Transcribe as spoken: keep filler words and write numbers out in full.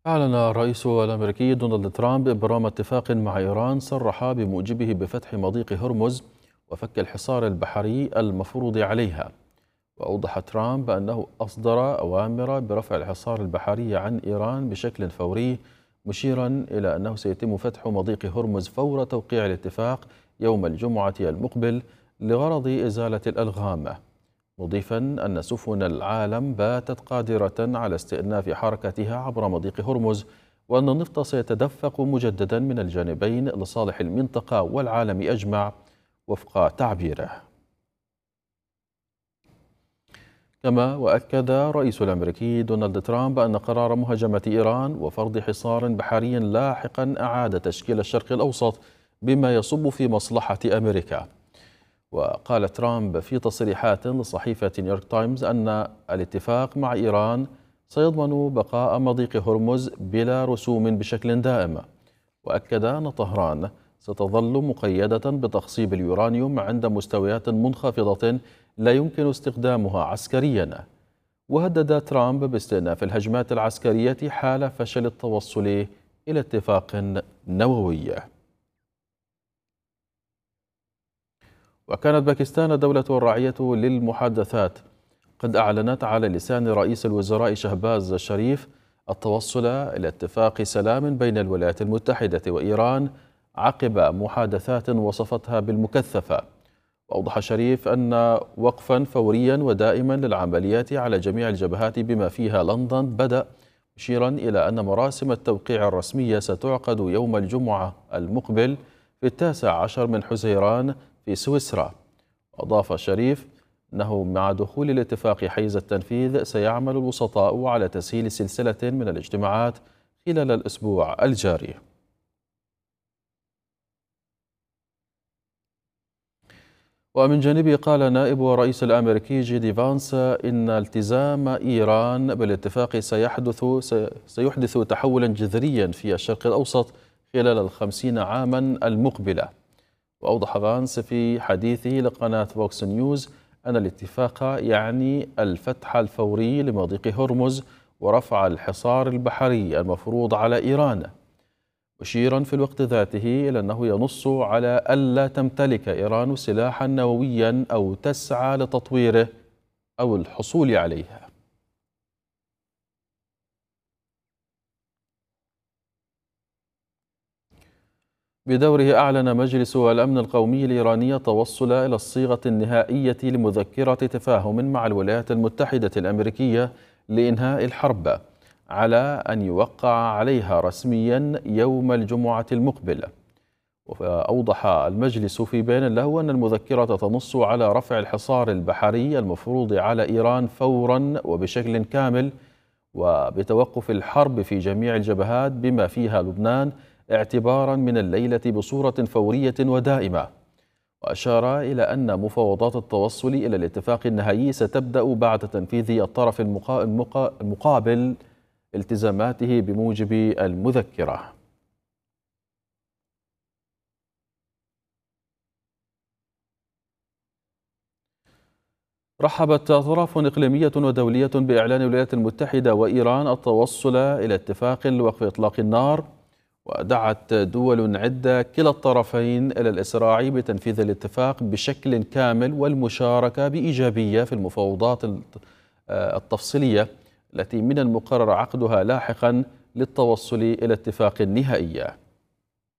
أعلن الرئيس الأمريكي دونالد ترامب إبرام اتفاق مع إيران صرح بموجبه بفتح مضيق هرمز وفك الحصار البحري المفروض عليها. وأوضح ترامب أنه أصدر أوامر برفع الحصار البحري عن إيران بشكل فوري، مشيرا إلى أنه سيتم فتح مضيق هرمز فور توقيع الاتفاق يوم الجمعة المقبل لغرض إزالة الألغام، مضيفا أن سفن العالم باتت قادرة على استئناف حركتها عبر مضيق هرمز، وأن النفط سيتدفق مجددا من الجانبين لصالح المنطقة والعالم أجمع وفق تعبيره. كما وأكد الرئيس الأمريكي دونالد ترامب أن قرار مهاجمة إيران وفرض حصار بحري لاحقا أعاد تشكيل الشرق الأوسط بما يصب في مصلحة أمريكا. وقال ترامب في تصريحات لصحيفة نيويورك تايمز أن الاتفاق مع إيران سيضمن بقاء مضيق هرمز بلا رسوم بشكل دائم. وأكد أن طهران ستظل مقيدة بتخصيب اليورانيوم عند مستويات منخفضة لا يمكن استخدامها عسكريا. وهدد ترامب باستئناف الهجمات العسكرية حال فشل التوصل إلى اتفاق نووي. وكانت باكستان الدولة الراعية للمحادثات قد أعلنت على لسان رئيس الوزراء شهباز شريف التوصل إلى اتفاق سلام بين الولايات المتحدة وإيران عقب محادثات وصفتها بالمكثفة. وأوضح شريف أن وقفا فوريا ودائما للعمليات على جميع الجبهات بما فيها لندن بدأ، مشيرا إلى أن مراسم التوقيع الرسمية ستعقد يوم الجمعة المقبل في التاسع عشر من حزيران في سويسرا. أضاف شريف أنه مع دخول الاتفاق حيز التنفيذ سيعمل الوسطاء على تسهيل سلسلة من الاجتماعات خلال الأسبوع الجاري. ومن جانبه قال نائب الرئيس الأمريكي جي دي فانس إن التزام إيران بالاتفاق سيحدث سيحدث تحولا جذريا في الشرق الأوسط خلال الخمسين عاما المقبلة. وأوضح فانس في حديثه لقناة فوكس نيوز أن الاتفاق يعني الفتح الفوري لمضيق هرمز ورفع الحصار البحري المفروض على إيران، مشيرا في الوقت ذاته إلى أنه ينص على ألا تمتلك إيران سلاحا نوويا أو تسعى لتطويره أو الحصول عليه. بدوره أعلن مجلس الأمن القومي الإيراني التوصل إلى الصيغة النهائية لمذكرة تفاهم مع الولايات المتحدة الأمريكية لإنهاء الحرب على أن يوقع عليها رسميا يوم الجمعة المقبل. وأوضح المجلس في بيان له أن المذكرة تنص على رفع الحصار البحري المفروض على إيران فورا وبشكل كامل، وبتوقف الحرب في جميع الجبهات بما فيها لبنان اعتبارا من الليلة بصورة فورية ودائمة. وأشار إلى أن مفاوضات التوصل إلى الاتفاق النهائي ستبدأ بعد تنفيذ الطرف المقابل التزاماته بموجب المذكرة. رحبت أطراف إقليمية ودولية بإعلان الولايات المتحدة وإيران التوصل إلى اتفاق لوقف إطلاق النار، ودعت دول عدة كلا الطرفين إلى الإسراع بتنفيذ الاتفاق بشكل كامل والمشاركة بإيجابية في المفاوضات التفصيلية التي من المقرر عقدها لاحقا للتوصل إلى اتفاق نهائي.